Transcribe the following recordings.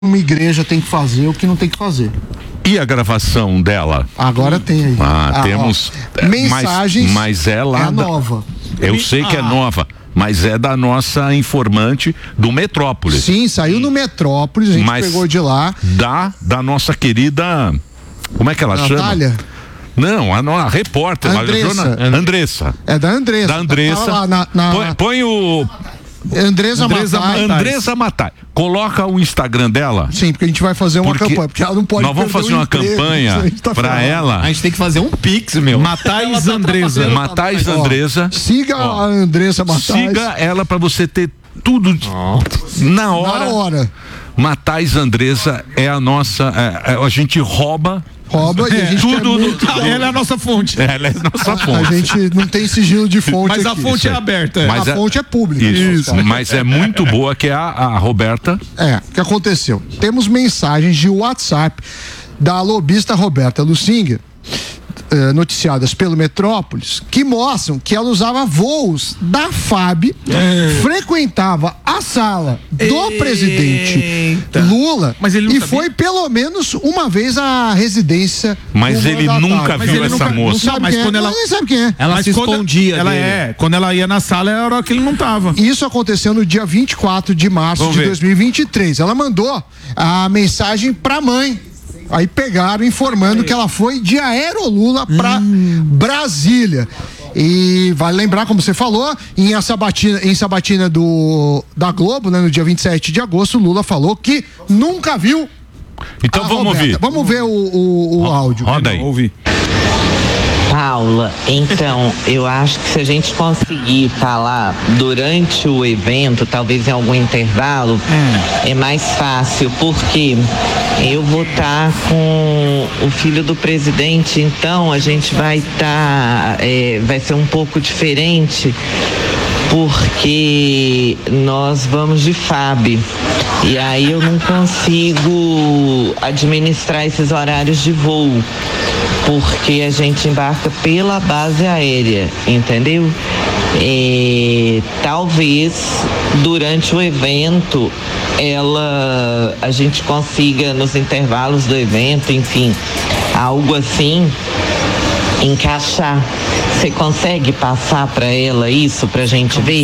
uma igreja tem que fazer, o que não tem que fazer. E a gravação dela? Agora tem aí. Temos mensagens. Mas é lá. É nova. Eu sei que é nova, mas é da nossa informante do Metrópolis. Sim, saiu no Metrópolis, a gente pegou de lá. Da nossa querida. Como é que ela Natália? chama? Não, a repórter. Andressa. É da Andressa. Da Andressa. Tá lá põe o. Andressa Matai. Coloca o Instagram dela. Sim, porque a gente vai fazer uma campanha. Porque ela não pode. Nós vamos fazer uma campanha pra ela. A gente tem que fazer um pix, meu. Matais Andressa. Matais Andressa. Siga a Andressa Matais. Siga ela pra você ter tudo na hora. Matais Andressa é a nossa. A gente rouba e a gente ela é a nossa fonte. Ela é a nossa fonte. A gente não tem sigilo de fonte. Mas aqui. A fonte é aberta. Mas a fonte é pública. Isso. Mas é muito boa que é a Roberta. O que aconteceu? Temos mensagens de WhatsApp da lobista Roberta Lussinger, noticiadas pelo Metrópolis, que mostram que ela usava voos da FAB, frequentava a sala do presidente Lula e foi pelo menos uma vez à residência. Mas ele nunca viu essa moça. Mas quando ela nem sabe quem é. Ela se escondia. Quando ela ia na sala era a hora que ele não tava. Isso aconteceu no dia 24 de março de 2023. Ela mandou a mensagem pra mãe. Aí pegaram informando que ela foi de Aerolula para Brasília. E vale lembrar, como você falou, em sabatina da Globo, né, no dia 27 de agosto, Lula falou que nunca viu. Então vamos ouvir. Vamos ver o áudio. Roda aí. Ouvir. Paula, então, eu acho que se a gente conseguir estar lá durante o evento, talvez em algum intervalo, é mais fácil, porque eu vou estar com o filho do presidente, então a gente vai estar, vai ser um pouco diferente, porque nós vamos de FAB, e aí eu não consigo administrar esses horários de voo, porque a gente embarca pela base aérea, entendeu? Talvez durante o evento a gente consiga nos intervalos do evento, enfim, algo assim, encaixar. Você consegue passar para ela isso pra gente ver?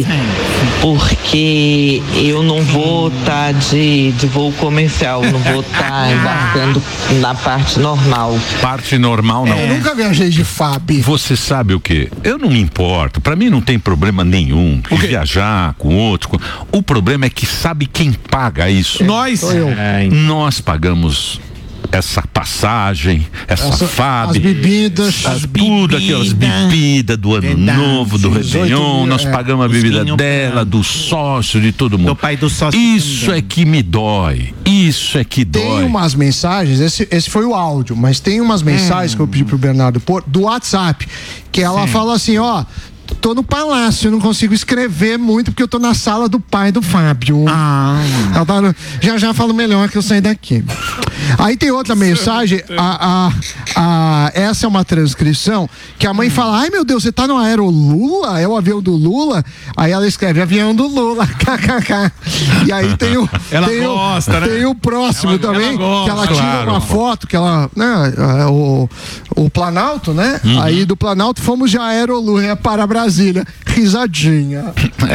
Porque eu não vou estar de voo comercial, não vou estar embarcando na parte normal. Parte normal não. Eu nunca viajei de FAB. Você sabe o quê? Eu não me importo. Pra mim não tem problema nenhum de viajar com outro. O problema é que sabe quem paga isso? Nós. Nós pagamos essa passagem, essa FAB, as bebidas, tudo aquelas bebidas do ano novo, do Réveillon, nós pagamos a bebida dela, do sócio, de todo mundo. Do pai do sócio. Isso é que me dói. Isso é que dói. Tem umas mensagens, esse foi o áudio, mas tem umas mensagens que eu pedi pro Bernardo pôr do WhatsApp, que ela fala assim, tô no palácio, não consigo escrever muito porque eu tô na sala do pai do Fábio. Ela fala, já falo melhor que eu sair daqui. Aí tem outra mensagem, essa é uma transcrição, que a mãe fala, ai meu Deus, você tá no Aerolula? É o avião do Lula? Aí ela escreve, avião do Lula, kkk. E aí tem o próximo também, que ela tira uma foto, que ela, né, o Planalto, né? Aí do Planalto fomos de Aerolula para Brasília. Risadinha.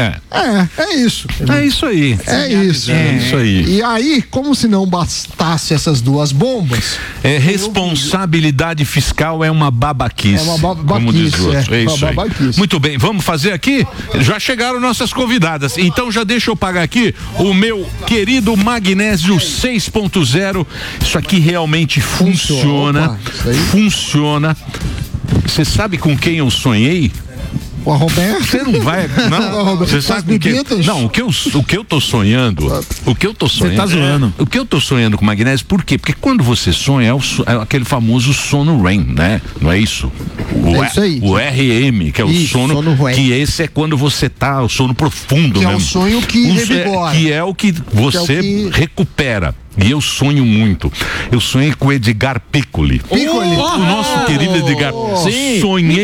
É isso. É isso aí. É isso aí. E aí, como se não bastasse essas duas bombas... responsabilidade fiscal é uma babaquice. É uma babaquice. Como diz o outro. É isso aí. Babaquice. Muito bem, vamos fazer aqui? Já chegaram nossas convidadas. Então já deixa eu pagar aqui o meu querido Magnésio 6.0. Isso aqui realmente funciona. Funciona. Você sabe com quem eu sonhei? O Roberto? Você não vai. Não, você sabe não, o que eu tô sonhando. Você tá zoando. O que eu tô sonhando com magnésio, por quê? Porque quando você sonha é aquele famoso sono REM, né? Não é isso? Isso aí. O RM, que é o sono que esse é quando você tá, o sono profundo que mesmo. É o sonho que revigora. Que é o que você recupera. E eu sonho muito. Eu sonhei com o Edgar Piccoli. O nosso querido Edgar. Sim.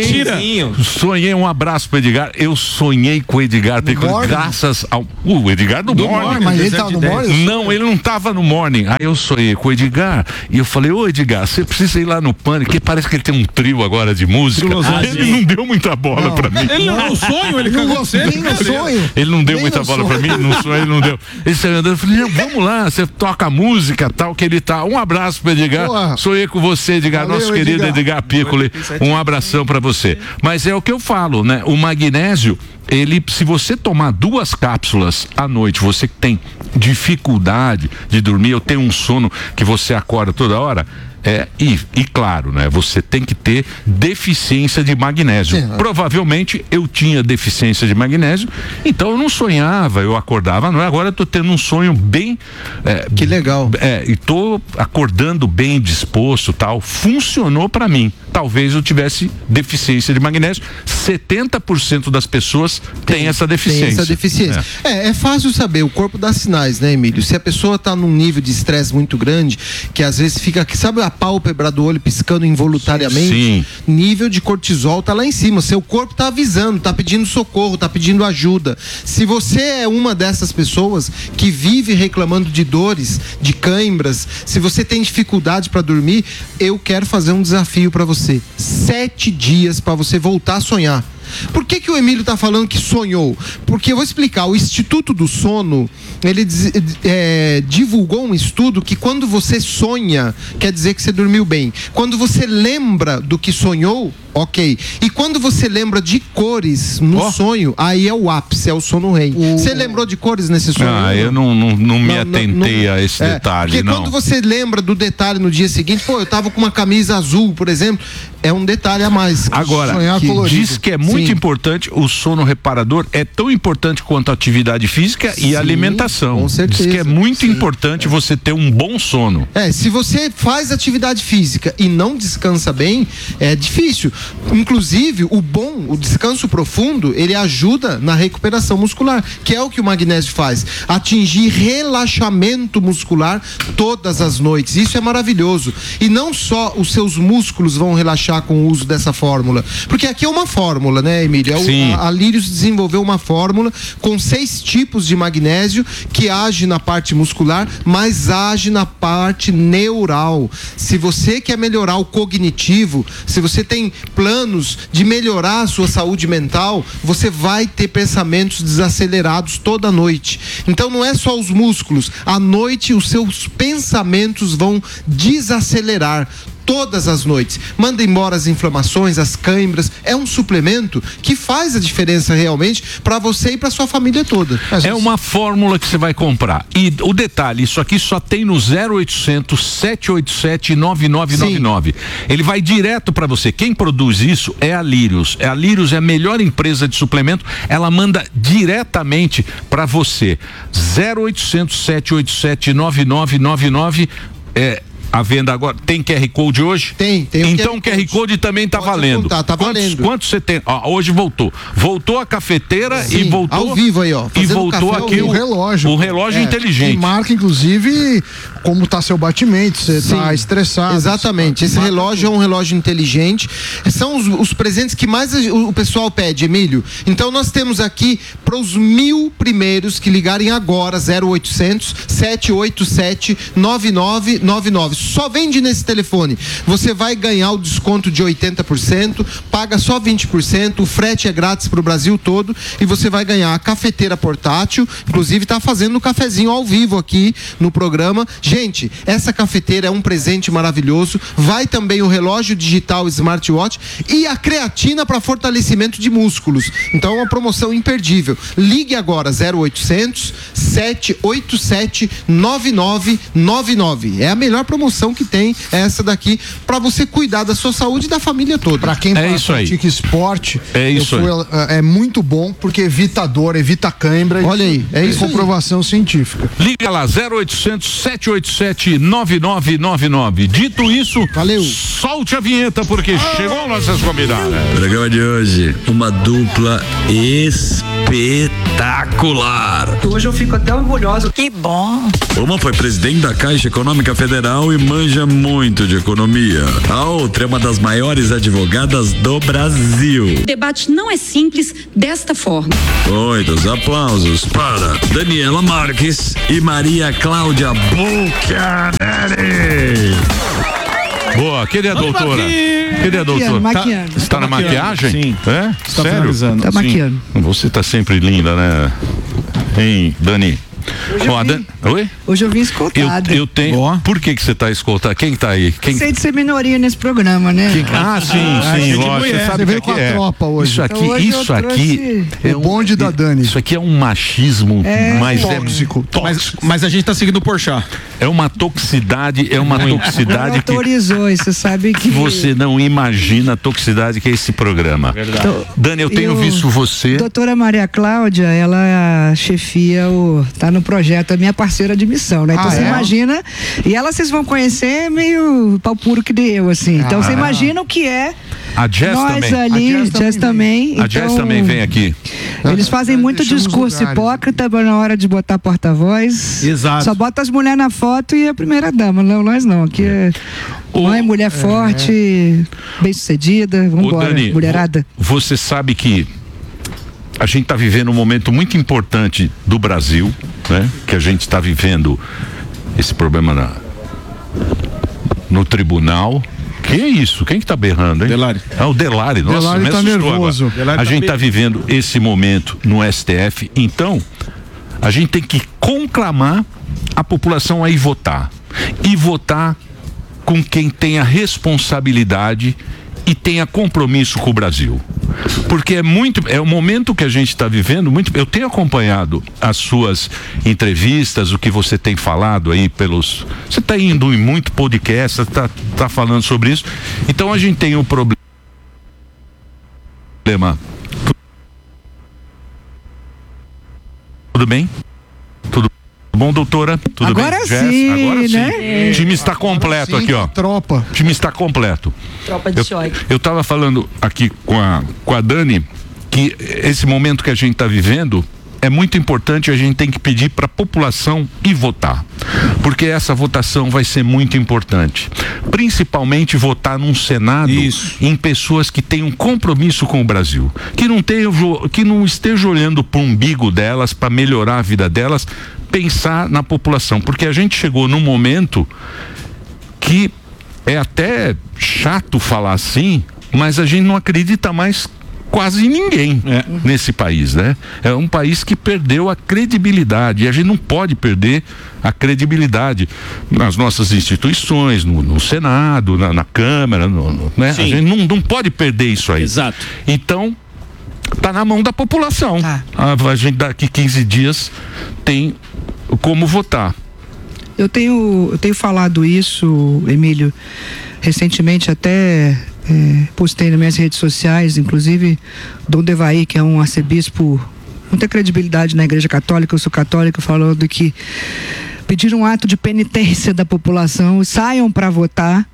Sonhei, um abraço pro Edgar. Eu sonhei com o Edgar Piccoli, graças ao... O Edgar do Morning. Mas ele tava no Morning? Não, ele não tava no Morning. Aí eu sonhei com o Edgar e eu falei, ô Edgar, você precisa ir lá no Pânico, que parece que ele tem um trio agora de música. Ele não deu muita bola pra mim. Ele não, no sonho, ele cagou sempre. Ele não deu muita bola pra mim, no sonho ele não deu. Ele saiu andando, eu falei, vamos lá, você toca música, tal, que ele tá. Um abraço pro Edgar. Sonhei com você, Edgar, valeu, nosso querido Edgar Piccoli. Um abração pra você. Mas é o que eu falo, né? O magnésio, ele, se você tomar 2 cápsulas à noite, você que tem dificuldade de dormir, eu tenho um sono que você acorda toda hora, e claro, né? Você tem que ter deficiência de magnésio. Sim. Provavelmente eu tinha deficiência de magnésio, então eu não sonhava, eu acordava, não é? Agora eu tô tendo um sonho bem... que legal. E tô acordando bem disposto, tal. Funcionou pra mim. Talvez eu tivesse deficiência de magnésio. 70% das pessoas têm essa deficiência. Tem essa deficiência. É fácil saber, o corpo dá sinais, né, Emílio? Se a pessoa tá num nível de estresse muito grande, que às vezes fica, sabe a pálpebra do olho piscando involuntariamente? Sim. Nível de cortisol tá lá em cima. Seu corpo tá avisando, tá pedindo socorro, tá pedindo ajuda. Se você é uma dessas pessoas que vive reclamando de dores, de cãibras, se você tem dificuldade para dormir, eu quero fazer um desafio para você. 7 dias para você voltar a sonhar. Por que o Emílio está falando que sonhou? Porque eu vou explicar. O Instituto do Sono, ele divulgou um estudo que quando você sonha, quer dizer que você dormiu bem. Quando você lembra do que sonhou, ok. E quando você lembra de cores no sonho, aí é o ápice, é o sono rei. Você lembrou de cores nesse sonho? Eu não me atentei a esse detalhe, porque quando você lembra do detalhe no dia seguinte, eu tava com uma camisa azul, por exemplo, é um detalhe a mais. Agora, diz que é muito importante, o sono reparador é tão importante quanto a atividade física e a alimentação. Com certeza. Diz que é muito importante você ter um bom sono. Se você faz atividade física e não descansa bem, é difícil. Inclusive, o descanso profundo, ele ajuda na recuperação muscular, que é o que o magnésio faz. Atingir relaxamento muscular todas as noites. Isso é maravilhoso. E não só os seus músculos vão relaxar com o uso dessa fórmula. Porque aqui é uma fórmula, né, Emílio? A Lírios desenvolveu uma fórmula com 6 tipos de magnésio que age na parte muscular, mas age na parte neural. Se você quer melhorar o cognitivo, se você tem planos de melhorar a sua saúde mental, você vai ter pensamentos desacelerados toda noite. Então não é só os músculos, à noite os seus pensamentos vão desacelerar todas as noites. Manda embora as inflamações, as cãibras. É um suplemento que faz a diferença realmente para você e para sua família toda. É uma fórmula que você vai comprar. E o detalhe, isso aqui só tem no 0800 787 9999. Ele vai direto para você. Quem produz isso é a Lírios. A Lírios é a melhor empresa de suplemento. Ela manda diretamente para você. 0800 787 9999. A venda agora, tem QR Code hoje? Tem. Então o QR Code também tá valendo. Tá valendo. Quantos você tem? Hoje voltou. Voltou a cafeteira. Sim, e voltou. Ao vivo aí, E voltou aqui o relógio. O relógio inteligente. Tem marca, inclusive, como tá seu batimento, você tá estressado. Exatamente. Esse relógio é um relógio inteligente. São os presentes que mais o pessoal pede, Emílio. Então nós temos aqui para os 1000 primeiros que ligarem agora, 0800 787 9999. Só vende nesse telefone. Você vai ganhar o desconto de 80%, paga só 20%, o frete é grátis para o Brasil todo e você vai ganhar a cafeteira portátil, inclusive tá fazendo um cafezinho ao vivo aqui no programa. Gente, essa cafeteira é um presente maravilhoso. Vai também o relógio digital smartwatch e a creatina para fortalecimento de músculos. Então é uma promoção imperdível. Ligue agora, 0800 787 9999. É a melhor promoção promoção que tem essa daqui para você cuidar da sua saúde e da família toda. Para quem pratica esporte, é muito bom porque evita dor, evita cãibra. Olha aí, é isso, comprovação científica. Liga lá, 0800 787 9999. Dito isso, valeu. Solte a vinheta porque chegou nossas convidadas. Programa de hoje, uma dupla espetacular. Hoje eu fico até orgulhoso. Que bom. Uma foi presidente da Caixa Econômica Federal e manja muito de economia. A outra é uma das maiores advogadas do Brasil. O debate não é simples desta forma. Muitos aplausos para Daniela Marques e Maria Cláudia Buchaneri. Boa, querida doutora. Querida doutora. Maquiando. Está na maquiagem? Sim. É? Está Sério? finalizando. Tá maquiando. Você está sempre linda, né? Hein, Dani? Oi? Hoje eu vim escoltada. Eu tenho. Boa. Por que você está escoltada? Quem está aí? Sei de ser minoria nesse programa, né? Sim, lógico. Você sabe veio com a tropa hoje. Isso aqui, então, hoje isso aqui é o bonde da Dani. Isso aqui é um machismo mais tóxico. Mas a gente tá seguindo o Porchat. É uma toxicidade, Ela autorizou, você sabe que você não imagina a toxicidade que é esse programa. Verdade. Dani, eu tenho visto você. Doutora Maria Cláudia, ela chefia tá no projeto, é minha parceira de missão, né? Então você imagina, e ela vocês vão conhecer meio pau puro que deu, assim. Então você imagina o que é. A Jess nós também. ali, Jess também. A Jess também vem aqui. Eles fazem muito discurso hipócrita na hora de botar porta-voz. Exato. Só bota as mulheres na foto e a primeira dama. Não, nós não. Aqui é mãe, mulher forte, bem-sucedida. Vambora, Dani, mulherada. Você sabe que a gente está vivendo um momento muito importante do Brasil, né? Que a gente está vivendo esse problema no tribunal. Que é isso? Quem que tá berrando, hein? Delari. O Delari. Nossa, Delari tá nervoso. A gente tá vivendo esse momento no STF, então a gente tem que conclamar a população a ir votar. E votar com quem tenha responsabilidade e tenha compromisso com o Brasil. Porque é o momento que a gente está vivendo, eu tenho acompanhado as suas entrevistas, o que você tem falado aí você está indo em muito podcast, tá falando sobre isso. Então a gente tem um problema. Tudo bem? Tudo bom, doutora? Tudo agora bem? Sim, agora sim, né? O time está completo aqui, ó. Tropa. O time está completo. Tropa de choque. Eu estava falando aqui com a Dani que esse momento que a gente está vivendo é muito importante. A gente tem que pedir para a população ir votar, porque essa votação vai ser muito importante, principalmente votar num Senado em pessoas que tenham compromisso com o Brasil, que não esteja olhando para o umbigo delas para melhorar a vida delas, pensar na população, porque a gente chegou num momento que é até chato falar assim, mas a gente não acredita mais quase ninguém nesse país, né? É um país que perdeu a credibilidade, e a gente não pode perder a credibilidade nas nossas instituições, no Senado, na Câmara, né? A gente não pode perder isso aí. Exato. Então, tá na mão da população. A gente daqui 15 dias tem como votar. Eu tenho falado isso, Emílio, recentemente até postei nas minhas redes sociais, inclusive Dom Devaí, que é um arcebispo, muita credibilidade na Igreja Católica, eu sou católico, falando que pedir um ato de penitência da população, saiam para votar,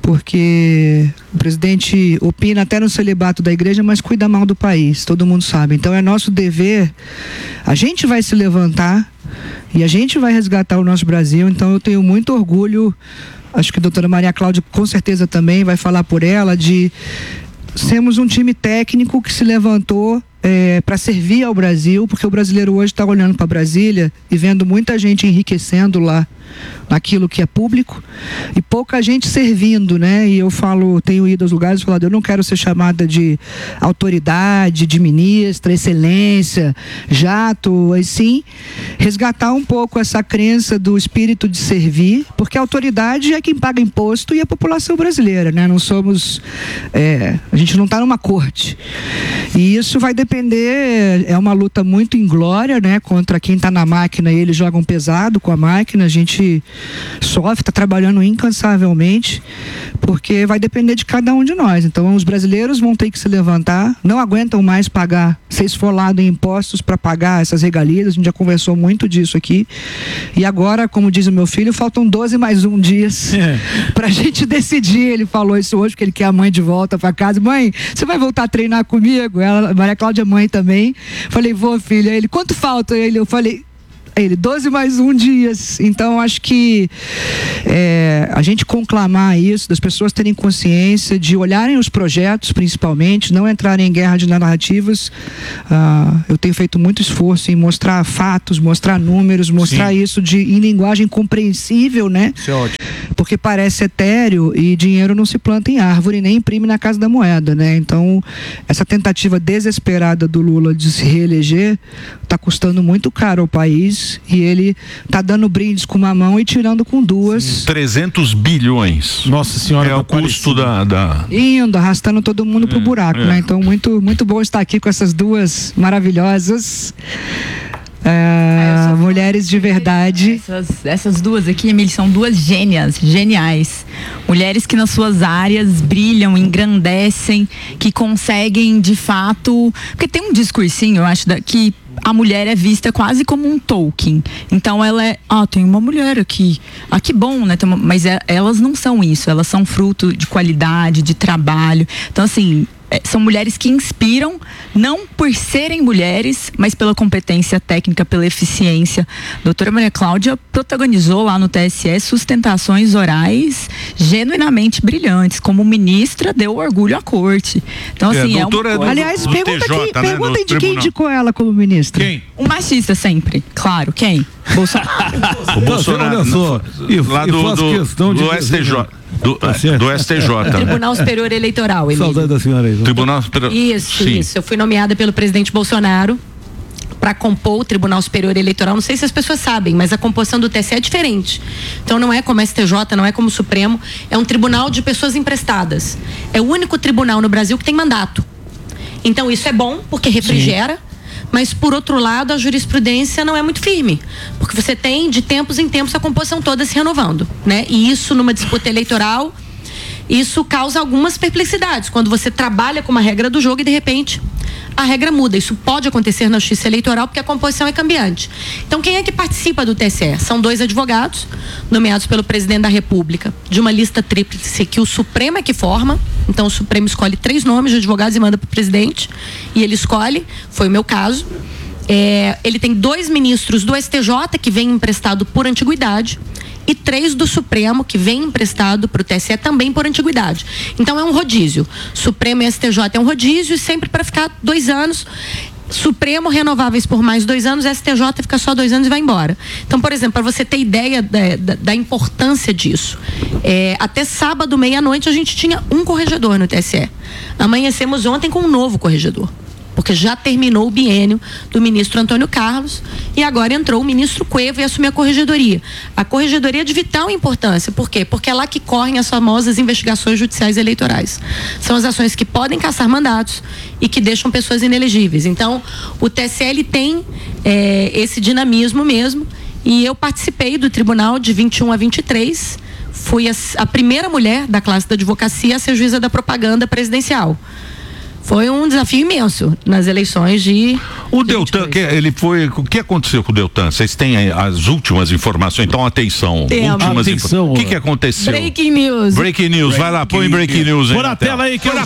porque o presidente opina até no celibato da igreja, mas cuida mal do país, todo mundo sabe. Então é nosso dever, a gente vai se levantar e a gente vai resgatar o nosso Brasil. Então eu tenho muito orgulho, acho que a doutora Maria Cláudia com certeza também vai falar por ela, de sermos um time técnico que se levantou para servir ao Brasil, porque o brasileiro hoje está olhando para Brasília e vendo muita gente enriquecendo lá naquilo que é público e pouca gente servindo, né? E eu tenho ido aos lugares e falado, eu não quero ser chamada de autoridade, de ministra, excelência, jato, assim, resgatar um pouco essa crença do espírito de servir, porque a autoridade é quem paga imposto e a população brasileira, né? Não somos, a gente não está numa corte. E isso vai depender, é uma luta muito inglória, né? Contra quem está na máquina, e eles jogam pesado com a máquina, a gente gente sofre, está trabalhando incansavelmente, porque vai depender de cada um de nós. Então, os brasileiros vão ter que se levantar, não aguentam mais pagar, ser esfolado em impostos para pagar essas regalias. A gente já conversou muito disso aqui. E agora, como diz o meu filho, faltam 12 mais 1 dias para a gente decidir. Ele falou isso hoje, porque ele quer a mãe de volta para casa. Mãe, você vai voltar a treinar comigo? Ela, Maria Cláudia, mãe também. Falei, vou, filha. Ele, quanto falta? Eu falei, 12 mais 1 dias. Então, acho que a gente conclamar isso, das pessoas terem consciência, de olharem os projetos, principalmente, não entrarem em guerra de narrativas. Eu tenho feito muito esforço em mostrar fatos, mostrar números, mostrar isso em linguagem compreensível, né? Isso é ótimo. Porque parece etéreo e dinheiro não se planta em árvore, nem imprime na Casa da Moeda, né? Então, essa tentativa desesperada do Lula de se reeleger está custando muito caro ao país. E ele tá dando brindes com uma mão e tirando com duas. 300 bilhões. Nossa Senhora. É o custo da... Indo, arrastando todo mundo pro buraco, né? Então, muito, muito bom estar aqui com essas duas maravilhosas mulheres de verdade. Essas duas aqui, Emílio, são duas gênias, geniais. Mulheres que nas suas áreas brilham, engrandecem, que conseguem, de fato... Porque tem um discursinho, eu acho, que a mulher é vista quase como um Tolkien. Então ela tem uma mulher aqui. Que bom, né? Mas elas não são isso. Elas são fruto de qualidade, de trabalho. Então, assim, são mulheres que inspiram, não por serem mulheres, mas pela competência técnica, pela eficiência. A doutora Maria Cláudia protagonizou lá no TSE sustentações orais genuinamente brilhantes. Como ministra, deu orgulho à corte. Então, assim, aliás, pergunta de quem indicou ela como ministra. Quem? Um machista sempre, claro. Quem? Bolsonaro. O Bolsonaro. Lá do STJ. Do STJ. Tribunal Superior Eleitoral, Emílio. Saudade da senhora aí. Tribunal Superior. Isso. Eu fui nomeada pelo presidente Bolsonaro para compor o Tribunal Superior Eleitoral. Não sei se as pessoas sabem, mas a composição do TSE é diferente. Então não é como STJ, não é como Supremo, é um tribunal de pessoas emprestadas. É o único tribunal no Brasil que tem mandato. Então isso é bom, porque refrigera. Mas, por outro lado, a jurisprudência não é muito firme, porque você tem, de tempos em tempos, a composição toda se renovando, né? E isso, numa disputa eleitoral, isso causa algumas perplexidades, quando você trabalha com uma regra do jogo e, de repente, a regra muda. Isso pode acontecer na justiça eleitoral, porque a composição é cambiante. Então, quem é que participa do TSE? São 2 advogados, nomeados pelo presidente da República, de uma lista tríplice que o Supremo é que forma. Então, o Supremo escolhe 3 nomes de advogados e manda para o presidente, e ele escolhe, foi o meu caso. Ele tem 2 ministros do STJ, que vem emprestado por antiguidade, e 3 do Supremo, que vem emprestado para o TSE também por antiguidade. Então é um rodízio. Supremo e STJ é um rodízio, e sempre para ficar 2 anos. Supremo renováveis por mais 2 anos, STJ fica só 2 anos e vai embora. Então, por exemplo, para você ter ideia da importância disso, até sábado, meia-noite, a gente tinha um corregedor no TSE. Amanhecemos ontem com um novo corregedor, porque já terminou o biênio do ministro Antônio Carlos e agora entrou o ministro Cueva e assumiu a corregedoria. A corregedoria é de vital importância. Por quê? Porque é lá que correm as famosas investigações judiciais eleitorais. São as ações que podem cassar mandatos e que deixam pessoas inelegíveis. Então, o TSE ele tem esse dinamismo mesmo, e eu participei do tribunal de 21 a 23, fui a primeira mulher da classe da advocacia a ser juíza da propaganda presidencial. Foi um desafio imenso nas eleições de... O Deltan, o que aconteceu com o Deltan? Vocês têm as últimas informações? Então, atenção. Atenção. O que aconteceu? Breaking news. Breaking news. Vai lá, põe breaking news aí. Põe na tela aí, que é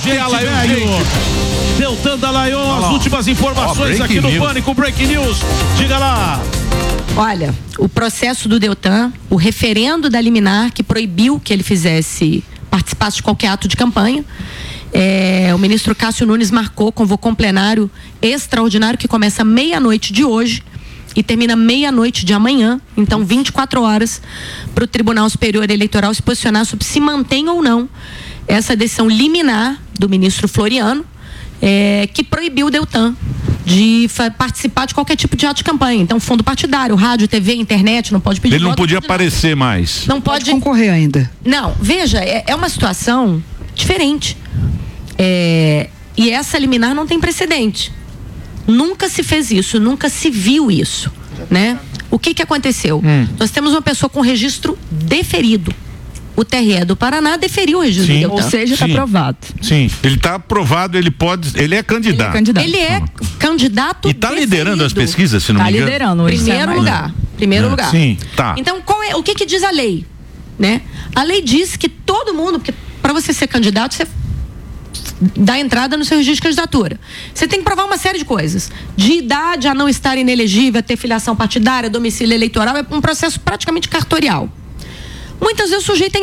o Deltan Dallagnol, as últimas informações aqui no Pânico, breaking news. Diga lá. Olha, o processo do Deltan, o referendo da liminar que proibiu que ele participasse de qualquer ato de campanha. O ministro Cássio Nunes convocou um plenário extraordinário que começa meia-noite de hoje e termina meia-noite de amanhã. Então, 24 horas para o Tribunal Superior Eleitoral se posicionar sobre se mantém ou não essa decisão liminar do ministro Floriano, que proibiu o Deltan de participar de qualquer tipo de ato de campanha. Então, fundo partidário, rádio, TV, internet, não pode pedir. Ele não podia aparecer mais. Não pode concorrer ainda. Não, veja, é uma situação diferente. E essa liminar não tem precedente. Nunca se fez isso, nunca se viu isso, né? O que aconteceu? Nós temos uma pessoa com registro deferido. O TRE do Paraná deferiu o registro do Deltan. Ou seja, está aprovado. Sim, ele está aprovado, ele é candidato. Ele é candidato e está liderando as pesquisas, se não me engano. Está liderando. Primeiro lugar. Sim, tá. Então, o que diz a lei? Né? A lei diz que todo mundo, porque para você ser candidato, você dá entrada no seu registro de candidatura. Você tem que provar uma série de coisas. De idade a não estar inelegível, a ter filiação partidária, domicílio eleitoral, é um processo praticamente cartorial. Muitas vezes o sujeito é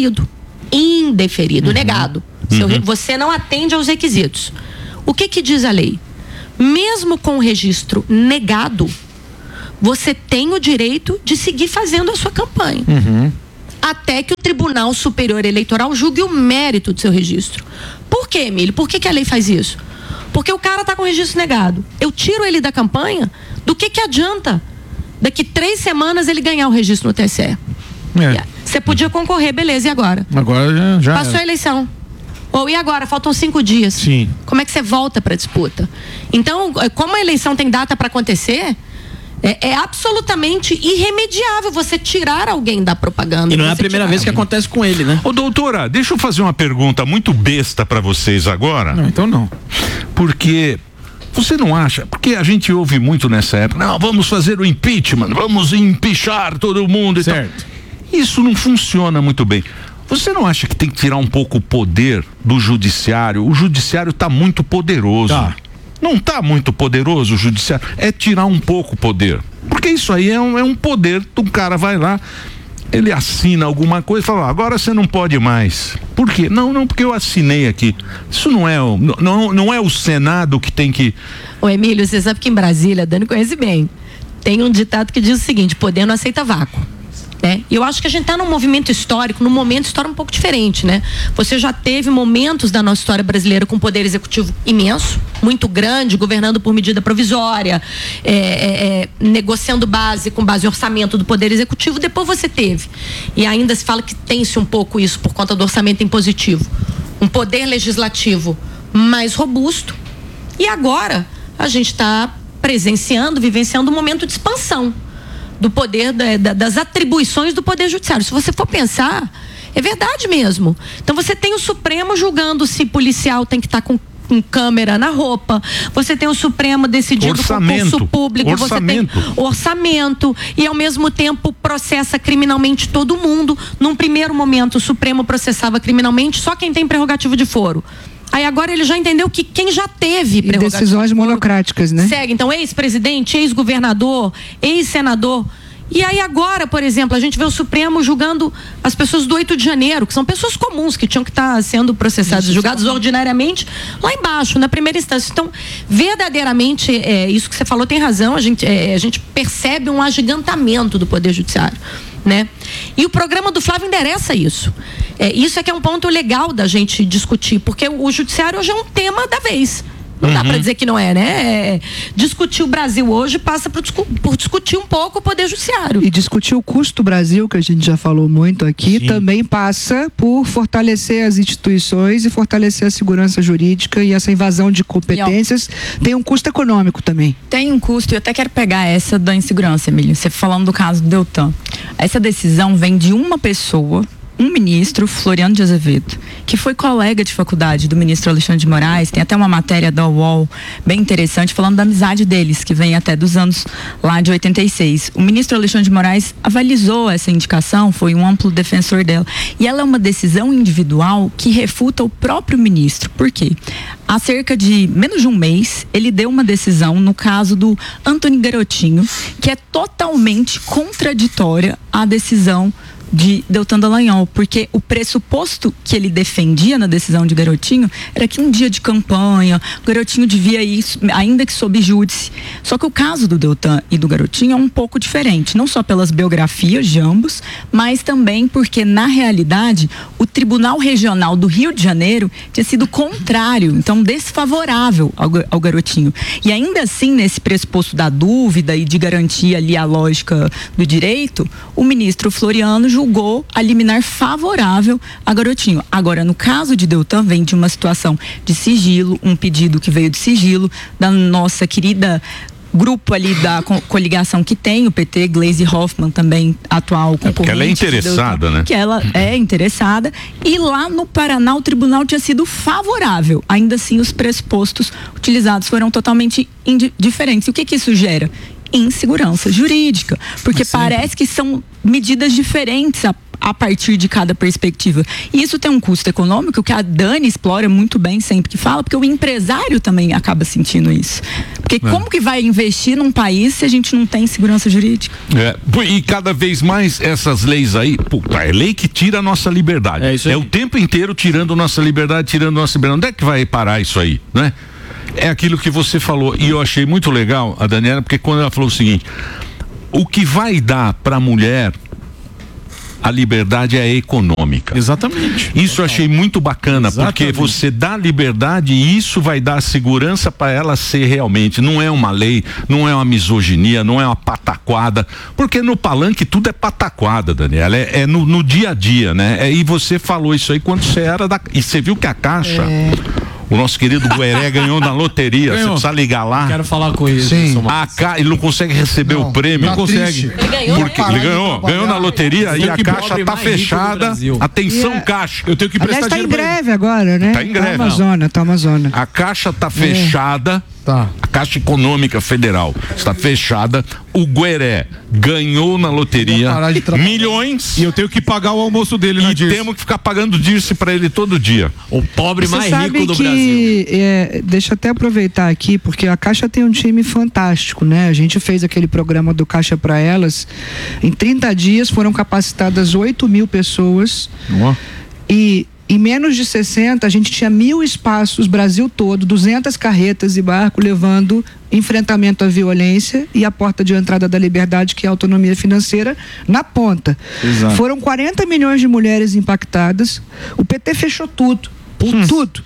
indeferido, negado. Você não atende aos requisitos. O que diz a lei? Mesmo com o registro negado, você tem o direito de seguir fazendo a sua campanha. Até que o Tribunal Superior Eleitoral julgue o mérito do seu registro. Por quê, Emílio? Por que a lei faz isso? Porque o cara está com o registro negado. Eu tiro ele da campanha, do que adianta daqui 3 semanas ele ganhar o registro no TSE? Você podia concorrer, beleza, e agora? Agora já passou a eleição. Ou e agora? Faltam 5 dias. Sim. Como é que você volta para a disputa? Então, como a eleição tem data para acontecer, é absolutamente irremediável você tirar alguém da propaganda. E não é a primeira vez que acontece com ele, né? Ô, doutora, deixa eu fazer uma pergunta muito besta para vocês agora. Não, então não. Porque você não acha? Porque a gente ouve muito nessa época, não, vamos fazer o impeachment, vamos empichar todo mundo e certo. Tal. Isso não funciona muito bem. Você não acha que tem que tirar um pouco o poder do judiciário? O judiciário está muito poderoso. Tá. Não está muito poderoso o judiciário? É tirar um pouco o poder. Porque isso aí é um poder. O cara vai lá, ele assina alguma coisa e fala, agora você não pode mais. Por quê? Não, porque eu assinei aqui. Isso não é o Senado que tem que... Ô Emílio, você sabe que em Brasília, Dani conhece bem, tem um ditado que diz o seguinte, poder não aceita vácuo. E eu acho que a gente está num movimento histórico, num momento histórico um pouco diferente, né? Você já teve momentos da nossa história brasileira com poder executivo imenso, muito grande, governando por medida provisória, negociando com base em orçamento do poder executivo. Depois você teve, e ainda se fala que tem-se um pouco isso por conta do orçamento impositivo, um poder legislativo mais robusto. E agora a gente está vivenciando um momento de expansão do poder, das atribuições do poder judiciário. Se você for pensar, é verdade mesmo. Então você tem o Supremo julgando se policial tem que estar com câmera na roupa, você tem o Supremo decidindo concurso público, você tem orçamento e ao mesmo tempo processa criminalmente todo mundo. Num primeiro momento o Supremo processava criminalmente só quem tem prerrogativo de foro. Aí agora ele já entendeu que quem já teve decisões monocráticas, né? Segue, então, ex-presidente, ex-governador, ex-senador. E aí agora, por exemplo, a gente vê o Supremo julgando as pessoas do 8 de janeiro, que são pessoas comuns, que tinham que estar sendo processadas, julgadas ordinariamente, lá embaixo, na primeira instância. Então, verdadeiramente, isso que você falou tem razão, a gente percebe um agigantamento do Poder Judiciário, né? E o programa do Flávio endereça isso. Isso é que é um ponto legal da gente discutir, porque o judiciário hoje é um tema da vez. Não dá para dizer que não é, né? Discutir o Brasil hoje passa por discutir um pouco o Poder Judiciário. E discutir o custo Brasil, que a gente já falou muito aqui, também passa por fortalecer as instituições e fortalecer a segurança jurídica, e essa invasão de competências tem um custo econômico também. Tem um custo, e eu até quero pegar essa da insegurança, Emílio. Você falando do caso do Deltan. Essa decisão vem de uma pessoa, um ministro, Floriano de Azevedo, que foi colega de faculdade do ministro Alexandre de Moraes. Tem até uma matéria da UOL bem interessante falando da amizade deles, que vem até dos anos lá de 86. O ministro Alexandre de Moraes avalizou essa indicação, foi um amplo defensor dela. E ela é uma decisão individual que refuta o próprio ministro. Por quê? Há cerca de menos de um mês, ele deu uma decisão no caso do Antony Garotinho, que é totalmente contraditória à decisão de Deltan Dallagnol, porque o pressuposto que ele defendia na decisão de Garotinho era que um dia de campanha, o Garotinho devia ir, ainda que sob júdice. Só que o caso do Deltan e do Garotinho é um pouco diferente, não só pelas biografias de ambos, mas também porque, na realidade, o Tribunal Regional do Rio de Janeiro tinha sido contrário, então desfavorável ao Garotinho. E ainda assim, nesse pressuposto da dúvida e de garantir ali a lógica do direito, o ministro Floriano julgou a liminar favorável a Garotinho. Agora, no caso de Deltan, vem de uma situação de sigilo, um pedido que veio de sigilo da nossa querida grupo ali da coligação que tem o PT, Gleisi Hoffmann também, atual concorrente. Porque ela é interessada, né? Que ela é interessada. E lá no Paraná o tribunal tinha sido favorável. Ainda assim, os pressupostos utilizados foram totalmente diferentes. E o que isso gera? Insegurança jurídica, porque parece que são medidas diferentes a partir de cada perspectiva. E isso tem um custo econômico que a Dani explora muito bem sempre que fala, porque o empresário também acaba sentindo isso. Porque como que vai investir num país se a gente não tem segurança jurídica? E cada vez mais essas leis aí, é lei que tira a nossa liberdade. É o tempo inteiro tirando nossa liberdade, Onde é que vai parar isso aí, né? É aquilo que você falou, e eu achei muito legal a Daniela, porque quando ela falou o seguinte: o que vai dar para a mulher a liberdade é econômica. Exatamente. Isso eu achei muito bacana, porque você dá liberdade e isso vai dar segurança para ela ser realmente. Não é uma lei, não é uma misoginia, não é uma pataquada, porque no palanque tudo é pataquada, Daniela, é no dia a dia, né? E você falou isso aí quando você era e você viu que a Caixa... O nosso querido Gueré ganhou na loteria. Você precisa ligar lá. Quero falar com ele. Sim. Ele não consegue receber o prêmio. Não consegue. Ele ganhou na loteria e a Caixa tá fechada. Atenção, Caixa. Eu tenho que prestar dinheiro. Tá em greve agora, né? Tá em greve. Tá Amazônia. A Caixa tá fechada. A Caixa Econômica Federal está fechada. O Gueré ganhou na loteria milhões. E eu tenho que pagar o almoço dele na Dirce. E temos que ficar pagando Dirce para ele todo dia. O pobre mais rico do Brasil. Deixa eu até aproveitar aqui, porque a Caixa tem um time fantástico, né? A gente fez aquele programa do Caixa para Elas. Em 30 dias foram capacitadas 8.000 pessoas. E em menos de 60, a gente tinha 1.000 espaços, Brasil todo, 200 carretas e barco levando enfrentamento à violência e a porta de entrada da liberdade, que é a autonomia financeira, na ponta. Exato. Foram 40 milhões de mulheres impactadas. O PT fechou tudo. Tudo.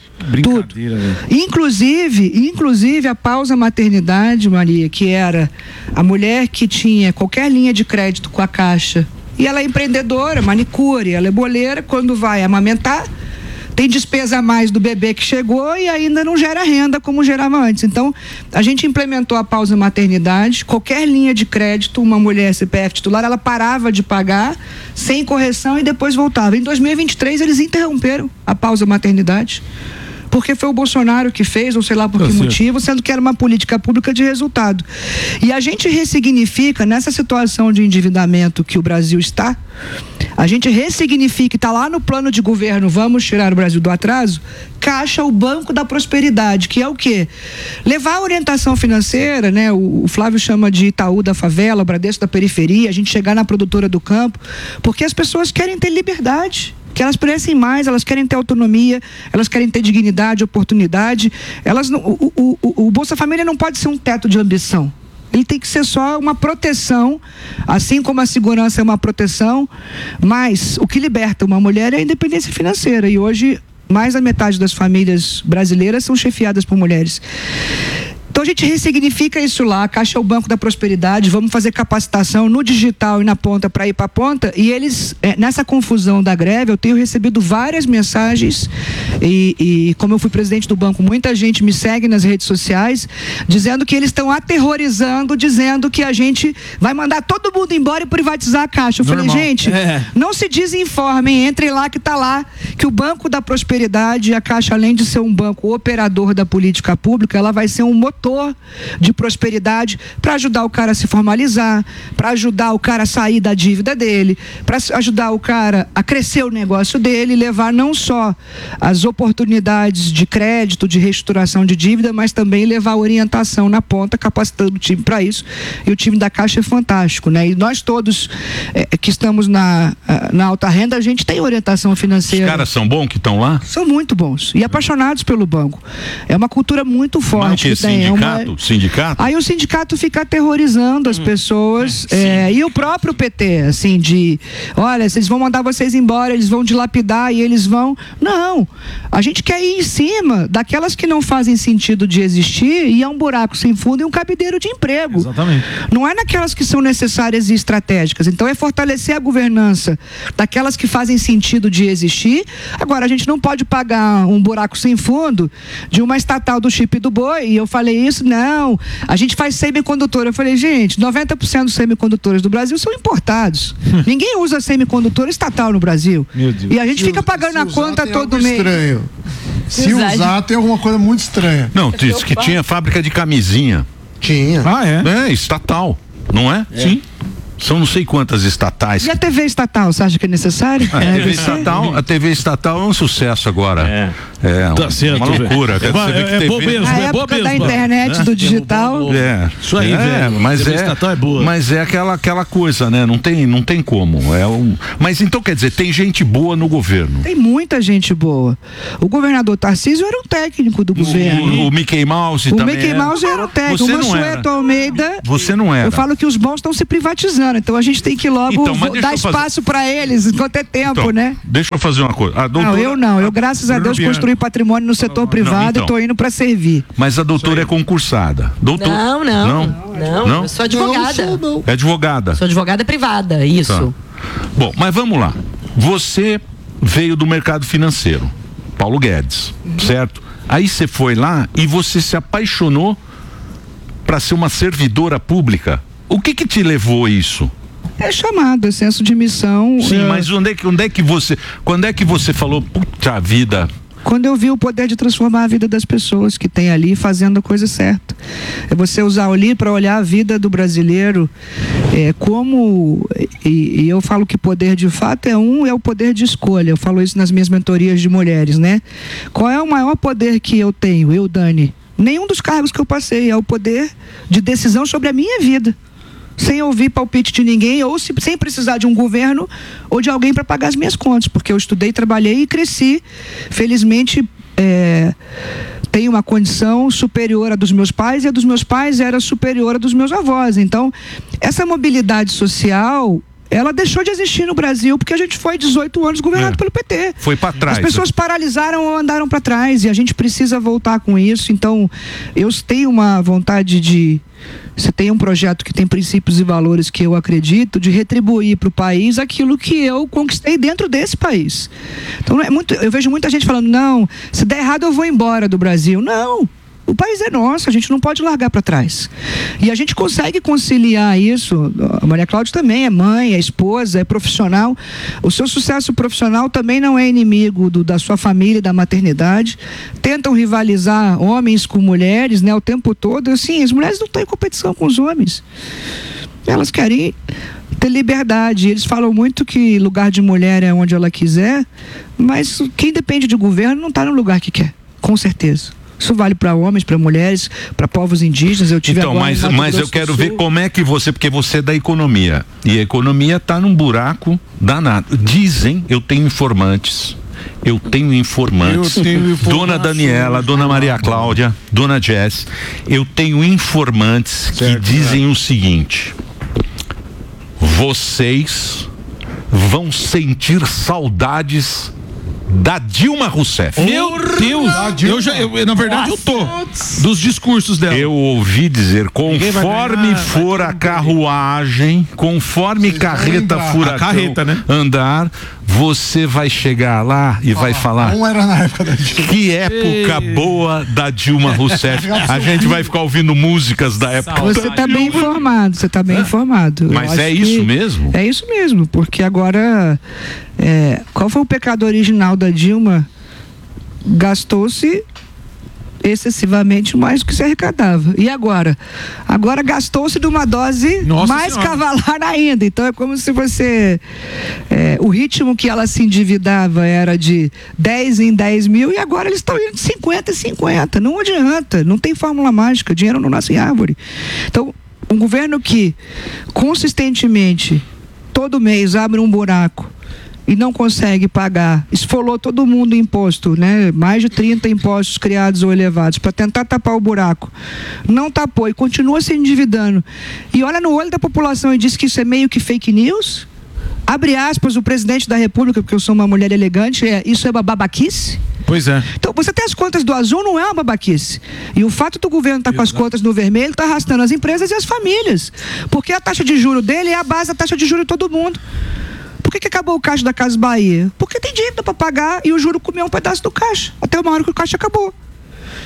Inclusive a pausa maternidade, Maria, que era a mulher que tinha qualquer linha de crédito com a Caixa. E ela é empreendedora, manicure, ela é boleira, quando vai amamentar, tem despesa a mais do bebê que chegou e ainda não gera renda como gerava antes. Então, a gente implementou a pausa maternidade, qualquer linha de crédito, uma mulher CPF titular, ela parava de pagar sem correção e depois voltava. Em 2023, eles interromperam a pausa maternidade. Porque foi o Bolsonaro que fez, ou sei lá por que motivo, sendo que era uma política pública de resultado. E a gente ressignifica, nessa situação de endividamento que o Brasil está, a gente ressignifica, está lá no plano de governo, vamos tirar o Brasil do atraso, Caixa, o Banco da Prosperidade, que é o quê? Levar a orientação financeira, né? O Flávio chama de Itaú da favela, o Bradesco da periferia, a gente chegar na produtora do campo, porque as pessoas querem ter liberdade. Que elas merecem mais, elas querem ter autonomia, elas querem ter dignidade, oportunidade. O Bolsa Família não pode ser um teto de ambição. Ele tem que ser só uma proteção, assim como a segurança é uma proteção, mas o que liberta uma mulher é a independência financeira. E hoje, mais da metade das famílias brasileiras são chefiadas por mulheres. Então a gente ressignifica isso lá, a Caixa é o Banco da Prosperidade, vamos fazer capacitação no digital e na ponta para ir para a ponta, e eles, nessa confusão da greve, eu tenho recebido várias mensagens e como eu fui presidente do banco, muita gente me segue nas redes sociais, dizendo que eles estão aterrorizando, dizendo que a gente vai mandar todo mundo embora e privatizar a Caixa. Eu falei, gente, não se desinformem, entrem lá que está lá, que o Banco da Prosperidade, a Caixa, além de ser um banco operador da política pública, ela vai ser um motor de prosperidade para ajudar o cara a se formalizar, para ajudar o cara a sair da dívida dele, para ajudar o cara a crescer o negócio dele, levar não só as oportunidades de crédito, de reestruturação de dívida, mas também levar orientação na ponta, capacitando o time para isso. E o time da Caixa é fantástico, né? E nós todos que estamos na alta renda, a gente tem orientação financeira. Os caras são bons que estão lá? São muito bons e apaixonados pelo banco. É uma cultura muito forte. Sindicato? Aí o sindicato fica aterrorizando as pessoas, e o próprio PT, assim, olha, eles vão mandar vocês embora, eles vão dilapidar e eles vão... Não, a gente quer ir em cima daquelas que não fazem sentido de existir e é um buraco sem fundo e um cabideiro de emprego. Exatamente. Não é naquelas que são necessárias e estratégicas. Então é fortalecer a governança daquelas que fazem sentido de existir. Agora, a gente não pode pagar um buraco sem fundo de uma estatal do chip do boi, e eu falei isso? Não, a gente faz semicondutor. Eu falei, gente, 90% dos semicondutores do Brasil são importados. Ninguém usa semicondutor estatal no Brasil. Meu Deus. E a gente fica pagando a conta todo mês. Estranho. Se usar, tem alguma coisa muito estranha. Não, disse que tinha fábrica de camisinha. Tinha. Ah, é? É, estatal, não é? Sim. São não sei quantas estatais. E a TV estatal, você acha que é necessário? A TV estatal é um sucesso agora. É Tá certo, uma loucura. É bom mesmo, a época da internet, do digital. Isso aí, velho. Mas TV estatal é boa. Mas é aquela coisa, né? Não tem como. Mas então, quer dizer, tem gente boa no governo. Tem muita gente boa. O governador Tarcísio era um técnico do governo. O Mickey Mouse também. O Mickey Mouse era um técnico. O Mansueto Almeida. Você não era. Eu falo que os bons estão se privatizando. Então a gente tem que logo dar espaço para eles enquanto é tempo, né? Deixa eu fazer uma coisa. Eu graças a Deus construí patrimônio no setor privado e tô indo para servir. Mas a doutora é concursada. Não, eu sou advogada. Não. É advogada. Sou advogada privada, isso. Tá. Bom, mas vamos lá. Você veio do mercado financeiro, Paulo Guedes, certo? Aí você foi lá e você se apaixonou para ser uma servidora pública. O que te levou a isso? É chamado, é senso de missão. Sim, mas quando é que você falou, puta vida? Quando eu vi o poder de transformar a vida das pessoas que tem ali fazendo a coisa certa. É você usar ali para olhar a vida do brasileiro e eu falo que poder de fato é o poder de escolha. Eu falo isso nas minhas mentorias de mulheres, né? Qual é o maior poder que eu tenho, eu, Dani? Nenhum dos cargos que eu passei é o poder de decisão sobre a minha vida. Sem ouvir palpite de ninguém ou sem precisar de um governo ou de alguém para pagar as minhas contas, porque eu estudei, trabalhei e cresci. Felizmente, tenho uma condição superior à dos meus pais e a dos meus pais era superior à dos meus avós. Então, essa mobilidade social, ela deixou de existir no Brasil porque a gente foi 18 anos governado pelo PT. Foi para trás. As pessoas paralisaram ou andaram para trás e a gente precisa voltar com isso. Então, eu tenho uma vontade de... Você tem um projeto que tem princípios e valores que eu acredito de retribuir para o país aquilo que eu conquistei dentro desse país. Então, não é muito, eu vejo muita gente falando, não, se der errado eu vou embora do Brasil. Não. O país é nosso, a gente não pode largar para trás. E a gente consegue conciliar isso. A Maria Cláudia também é mãe, é esposa, é profissional. O seu sucesso profissional também não é inimigo da sua família, da maternidade. Tentam rivalizar homens com mulheres, né, o tempo todo. Assim, as mulheres não estão em competição com os homens. Elas querem ter liberdade. Eles falam muito que lugar de mulher é onde ela quiser, mas quem depende de governo não está no lugar que quer, com certeza. Isso vale para homens, para mulheres, para povos indígenas. Eu tive mas eu quero ver como é que porque você é da economia e a economia está num buraco danado. Dizem, eu tenho informantes, Dona Daniela, Dona Maria Cláudia, Dona Jess, eu tenho informantes que dizem o seguinte: vocês vão sentir saudades da Dilma Rousseff. Meu Deus! Na verdade, eu tô dos discursos dela. Eu ouvi dizer, conforme for a carruagem, conforme carreta furacão andar, você vai chegar lá e vai falar, não era na época da Dilma. Que época boa da Dilma Rousseff. A gente vai ficar ouvindo músicas da época. Você está bem informado, Mas é isso mesmo? É isso mesmo, porque agora qual foi o pecado original da Dilma? Gastou-se excessivamente mais do que se arrecadava. E agora? Agora gastou-se de uma dose mais cavalar ainda. Então é como se você... o ritmo que ela se endividava era de 10 em 10 mil e agora eles estão indo de 50 em 50. Não adianta, não tem fórmula mágica, dinheiro não nasce em árvore. Então, um governo que consistentemente, todo mês, abre um buraco e não consegue pagar, esfolou todo mundo em imposto, né? Mais de 30 impostos criados ou elevados para tentar tapar o buraco. Não tapou e continua se endividando. E olha no olho da população e diz que isso é meio que fake news. Abre aspas, o presidente da República, porque eu sou uma mulher elegante, isso é uma babaquice? Pois é. Então, você tem as contas do azul, não é uma babaquice. E o fato do governo estar com as contas no vermelho está arrastando as empresas e as famílias. Porque a taxa de juro dele é a base da taxa de juro de todo mundo. Por que acabou o caixa da Casas Bahia? Porque tem dívida para pagar e o juro comeu um pedaço do caixa. Até uma hora que o caixa acabou.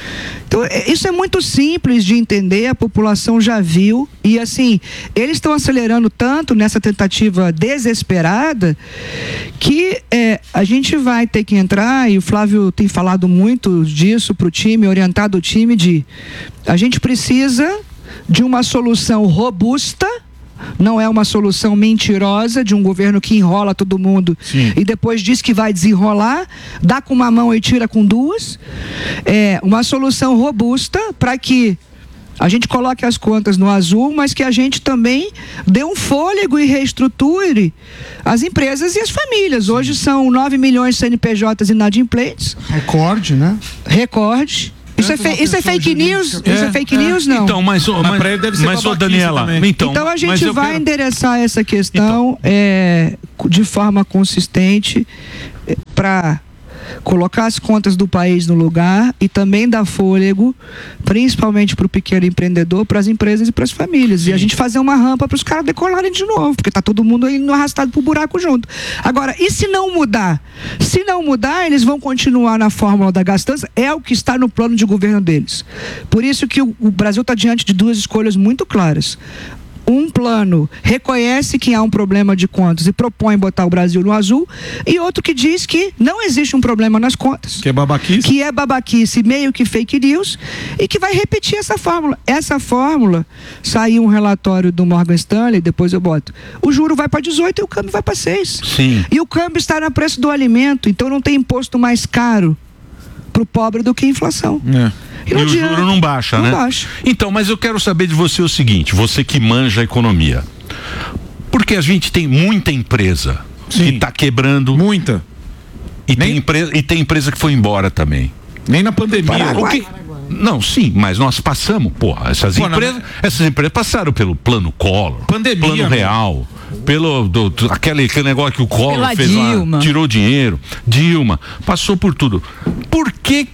Então, isso é muito simples de entender, a população já viu, e assim, eles estão acelerando tanto nessa tentativa desesperada que a gente vai ter que entrar, e o Flávio tem falado muito disso para o time, orientado o time a gente precisa de uma solução robusta. Não é uma solução mentirosa de um governo que enrola todo mundo e depois diz que vai desenrolar, dá com uma mão e tira com duas. É uma solução robusta para que a gente coloque as contas no azul, mas que a gente também dê um fôlego e reestruture as empresas e as famílias. Hoje são 9 milhões de CNPJs inadimplentes. Recorde, né? Recorde. Isso é fake news? Isso é fake news, não? Então, mas Daniela, então a gente vai endereçar essa questão de forma consistente para colocar as contas do país no lugar e também dar fôlego, principalmente para o pequeno empreendedor, para as empresas e para as famílias. E a gente fazer uma rampa para os caras decolarem de novo, porque tá todo mundo indo arrastado pro buraco junto. Agora, e se não mudar? Se não mudar, eles vão continuar na fórmula da gastança, é o que está no plano de governo deles. Por isso que o Brasil está diante de duas escolhas muito claras. Um plano reconhece que há um problema de contas e propõe botar o Brasil no azul, e outro que diz que não existe um problema nas contas. Que é babaquice? Que é babaquice, meio que fake news, e que vai repetir essa fórmula. Essa fórmula, saiu um relatório do Morgan Stanley, depois eu boto. O juro vai para 18 e o câmbio vai para 6. Sim. E o câmbio está no preço do alimento, então não tem imposto mais caro para o pobre do que a inflação. E o juro não baixa, né? Não baixa. Então, mas eu quero saber de você o seguinte, você que manja a economia. Porque a gente tem muita empresa que está quebrando. Muita. E tem empresa que foi embora também. Nem na pandemia. Não, sim, mas nós passamos, porra, essas empresas passaram pelo plano Collor, plano Real, pelo aquele negócio que o Collor fez lá, tirou dinheiro, Dilma, passou por tudo. Por que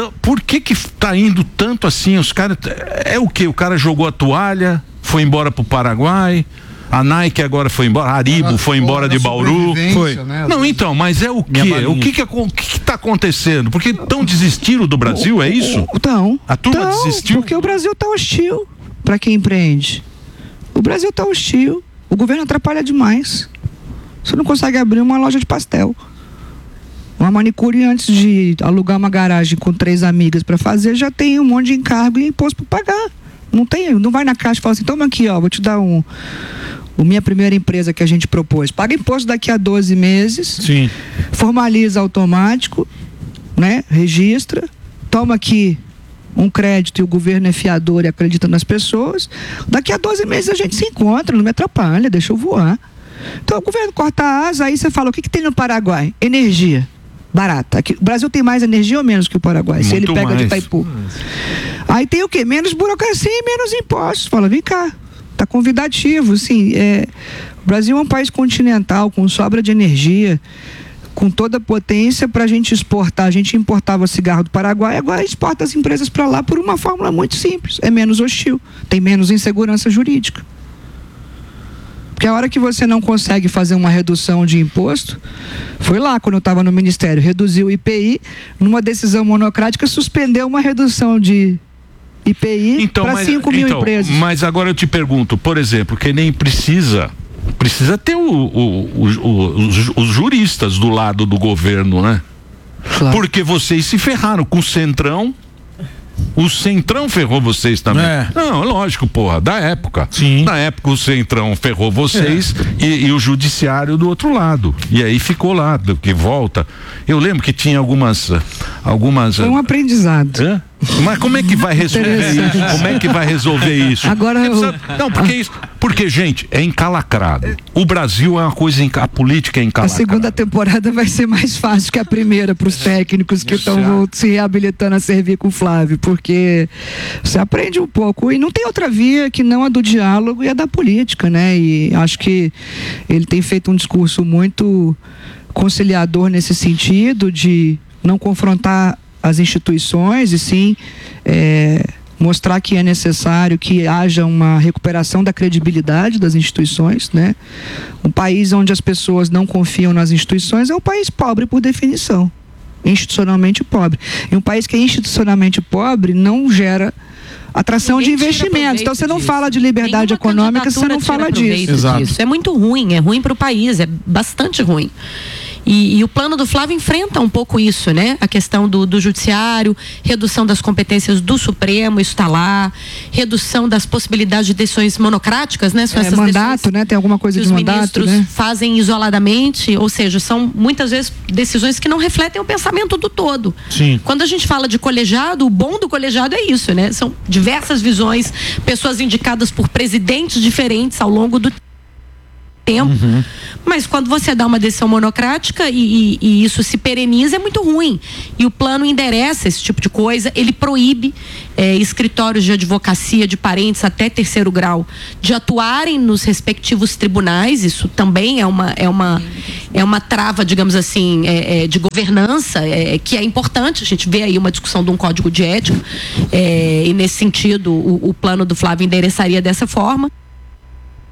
tá indo tanto assim? Os caras, é o quê? O cara jogou a toalha, foi embora pro Paraguai, a Nike agora foi embora, a Haribo foi embora de Bauru. Foi. Não, então, mas é o quê? O que tá acontecendo? Porque tão desistiram do Brasil, é isso? Então. A turma desistiu? Porque o Brasil tá hostil para quem empreende. O Brasil tá hostil. O governo atrapalha demais. Você não consegue abrir uma loja de pastel. Uma manicure, antes de alugar uma garagem com 3 amigas para fazer, já tem um monte de encargo e imposto para pagar. Não vai na caixa e fala assim, toma aqui, ó, vou te dar minha primeira empresa que a gente propôs. Paga imposto daqui a 12 meses. Sim. Formaliza automático, né? Registra, toma aqui um crédito e o governo é fiador e acredita nas pessoas. Daqui a 12 meses a gente se encontra, não me atrapalha, deixa eu voar. Então o governo corta a asa, aí você fala, o que tem no Paraguai? Energia. Barata. Aqui, o Brasil tem mais energia ou menos que o Paraguai? Muito se ele pega mais. de Itaipu. Aí tem o quê? Menos burocracia e menos impostos. Fala, vem cá. Tá convidativo, assim, o Brasil é um país continental, com sobra de energia, com toda a potência para a gente exportar. A gente importava cigarro do Paraguai, agora exporta as empresas para lá por uma fórmula muito simples. É menos hostil, tem menos insegurança jurídica. Porque a hora que você não consegue fazer uma redução de imposto, foi lá quando eu estava no Ministério, reduziu o IPI, numa decisão monocrática, suspendeu uma redução de IPI para 5 mil empresas. Mas agora eu te pergunto, por exemplo, que nem precisa ter os juristas do lado do governo, né? Claro. Porque vocês se ferraram com o Centrão. O Centrão ferrou vocês também. Não, lógico, porra, da época. Sim. Na época o Centrão ferrou vocês e o judiciário do outro lado. E aí ficou lá, que volta. Eu lembro que tinha algumas... Foi um aprendizado. Mas como é que vai resolver isso? Como é que vai resolver isso? Agora Não, porque, gente, é encalacrado. O Brasil é uma coisa, a política é encalacrada. A segunda temporada vai ser mais fácil que a primeira para os técnicos que estão se reabilitando a servir com o Flávio, porque você aprende um pouco e não tem outra via que não a do diálogo e a da política, né? E acho que ele tem feito um discurso muito conciliador nesse sentido de não confrontar as instituições e sim mostrar que é necessário que haja uma recuperação da credibilidade das instituições, né? Um país onde as pessoas não confiam nas instituições é um país pobre por definição. institucionalmente pobre. E um país que é institucionalmente pobre não gera atração de investimentos. Então você não fala de liberdade econômica se você não fala disso. Exato. Isso é muito ruim, é ruim para o país, é bastante ruim. E o plano do Flávio enfrenta um pouco isso, né? A questão do judiciário, redução das competências do Supremo, isso está lá, redução das possibilidades de decisões monocráticas, né? São essas mandato, né? Tem alguma coisa de mandato, os ministros fazem isoladamente, ou seja, são muitas vezes decisões que não refletem o pensamento do todo. Sim. Quando a gente fala de colegiado, o bom do colegiado é isso, né? São diversas visões, pessoas indicadas por presidentes diferentes ao longo do tempo, mas quando você dá uma decisão monocrática e isso se pereniza, é muito ruim. E o plano endereça esse tipo de coisa, ele proíbe escritórios de advocacia de parentes até 3º grau de atuarem nos respectivos tribunais. Isso também é uma trava, digamos assim, de governança, que é importante. A gente vê aí uma discussão de um código de ética, e nesse sentido o plano do Flávio endereçaria dessa forma.